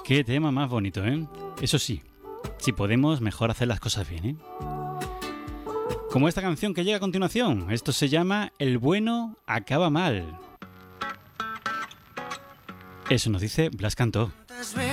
Qué tema más bonito, ¿eh? Eso sí, si podemos, mejor hacer las cosas bien, ¿eh? Como esta canción que llega a continuación. Esto se llama El bueno acaba mal. Eso nos dice Blas Cantó.